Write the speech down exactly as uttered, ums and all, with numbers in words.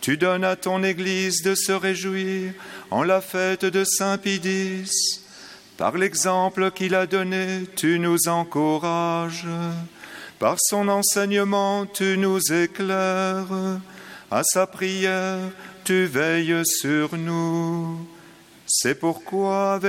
Tu donnes à ton Église de se réjouir en la fête de Saint Pidis. Par l'exemple qu'il a donné, tu nous encourages. Par son enseignement, tu nous éclaires. À sa prière, tu veilles sur nous. C'est pourquoi, avec